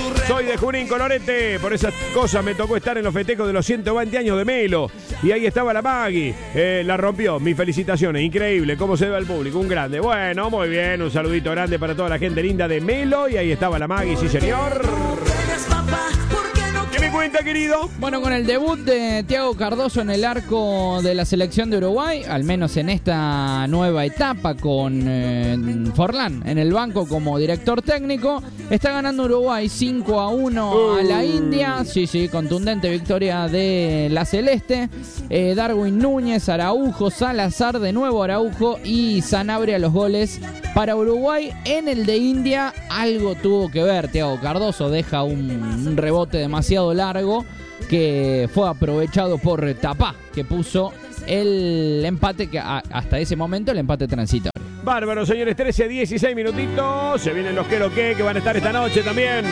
Soy de Junín, Colorete. Por esas cosas me tocó estar en los festejos de los 120 años de Melo. Y ahí estaba la Maggie. La rompió. Mis felicitaciones. Increíble cómo se ve al público. Un grande. Bueno, muy bien. Un saludito grande para toda la gente linda de Melo. Y ahí estaba la Maggie. Sí, señor. ¿Qué me cuenta, querido? Bueno, con el debut de Thiago Cardoso en el arco de la selección de Uruguay, al menos en esta nueva etapa con Forlán en el banco como director técnico, está ganando Uruguay 5-1 a la India. Sí, contundente victoria de la Celeste. Darwin Núñez, Araujo, Salazar, de nuevo Araujo y Sanabria los goles para Uruguay. En el de India algo tuvo que ver Thiago Cardoso, deja un rebote demasiado largo que fue aprovechado por Tapá, que puso el empate, que hasta ese momento el empate transitorio. Bárbaro, señores, 13-16 minutitos. Se vienen los que van a estar esta noche también.